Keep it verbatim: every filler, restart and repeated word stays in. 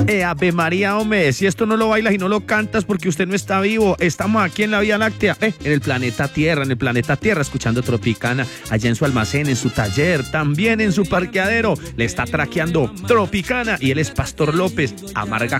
Eh, Ave María, hombre, si esto no lo bailas y no lo cantas porque usted no está vivo, estamos aquí en la Vía Láctea, eh, en el planeta Tierra, en el planeta Tierra, escuchando Tropicana, allá en su almacén, en su taller, también en su parqueadero, le está traqueando Tropicana y él es Pastor López, amarga